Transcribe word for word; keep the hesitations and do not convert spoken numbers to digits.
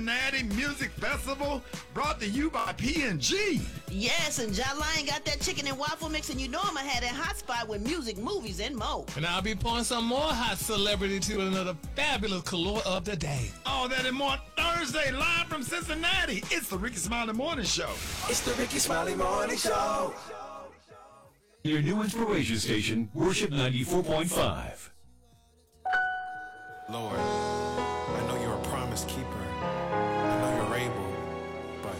Cincinnati Music Festival brought to you by P and G. Yes, and John Lyon got that chicken and waffle mix, and you know I'ma have that hot spot with music, movies, and more. And I'll be pouring some more hot celebrity to another fabulous color of the day. All that and more Thursday, live from Cincinnati. It's the Ricky Smiley Morning Show. It's the Ricky Smiley Morning Show. Your new inspiration station, Worship ninety-four point five. Lord, I know you're a promise keeper. I know you're able.